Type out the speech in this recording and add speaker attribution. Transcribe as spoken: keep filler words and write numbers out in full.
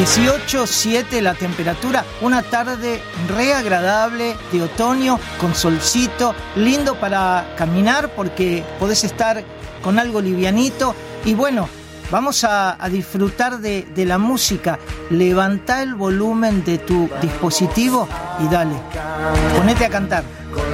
Speaker 1: dieciocho siete la temperatura, una tarde re agradable de otoño con solcito, lindo para caminar porque podés estar con algo livianito y bueno, vamos a, a disfrutar de, de la música. Levantá el volumen de tu dispositivo y dale, ponete a cantar.